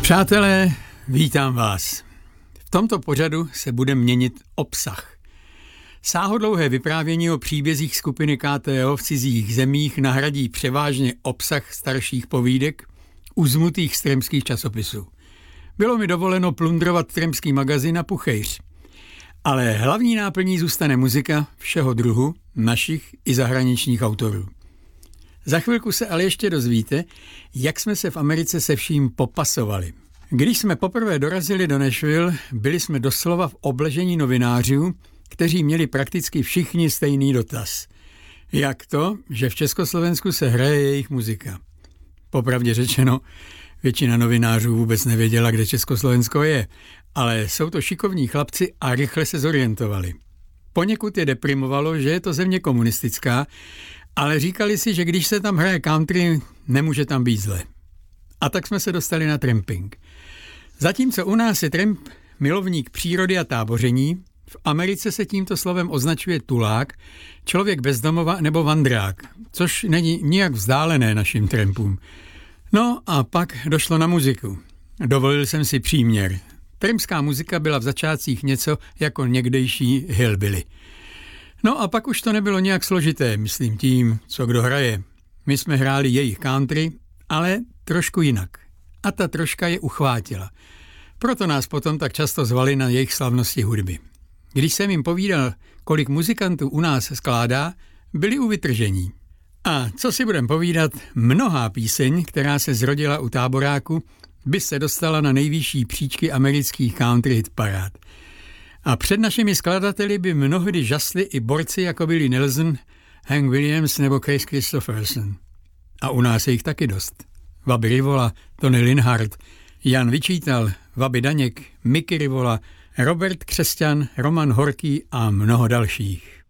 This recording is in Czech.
Přátelé, vítám vás. V tomto pořadu se bude měnit obsah. Sáhodlouhé vyprávění o příbězích skupiny KTO v cizích zemích nahradí převážně obsah starších povídek uzmutých z tremských časopisů. Bylo mi dovoleno plundrovat tremský magazín a puchejř. Ale hlavní náplní zůstane muzika všeho druhu, našich i zahraničních autorů. Za chvilku se ale ještě dozvíte, jak jsme se v Americe se vším popasovali. Když jsme poprvé dorazili do Nashville, byli jsme doslova v obležení novinářů, kteří měli prakticky všichni stejný dotaz. Jak to, že v Československu se hraje jejich muzika? Popravdě řečeno, většina novinářů vůbec nevěděla, kde Československo je, ale jsou to šikovní chlapci a rychle se zorientovali. Poněkud je deprimovalo, že je to země komunistická, ale říkali si, že když se tam hraje country, nemůže tam být zle. A tak jsme se dostali na tramping. Zatímco u nás je tramp milovník přírody a táboření, v Americe se tímto slovem označuje tulák, člověk bezdomova nebo vandrák, což není nijak vzdálené našim trampům. No a pak došlo na muziku. Dovolil jsem si příměr. Trampská muzika byla v začátcích něco jako někdejší hillbilly. No a pak už to nebylo nějak složité, myslím tím, co kdo hraje. My jsme hráli jejich country, ale trošku jinak. A ta troška je uchvátila. Proto nás potom tak často zvali na jejich slavnosti hudby. Když jsem jim povídal, kolik muzikantů u nás skládá, byli u vytržení. A co si budem povídat, mnohá píseň, která se zrodila u táboráku, by se dostala na nejvyšší příčky amerických country hit parád. A před našimi skladateli by mnohdy žasli i borci jako Willie Nelson, Hank Williams nebo Chris Christopherson. A u nás je jich taky dost. Wabi Rivola, Tony Linhart, Jan Vyčítal, Wabi Daněk, Mickey Rivola, Robert Křesťan, Roman Horký a mnoho dalších.